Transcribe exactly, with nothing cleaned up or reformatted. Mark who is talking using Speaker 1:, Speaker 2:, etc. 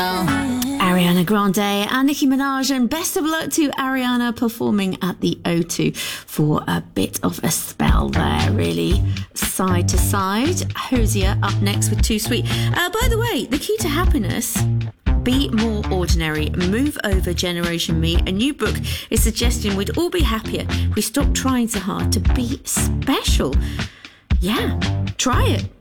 Speaker 1: Ariana Grande and Nicki Minaj, and best of luck to Ariana performing at the O two for a bit of a spell there, really side to side. Hosier up next with Too Sweet. Uh, by the way, the key to happiness: be more ordinary, move over Generation Me. A new book is suggesting we'd all be happier if we stopped trying so hard to be special. Yeah, try it.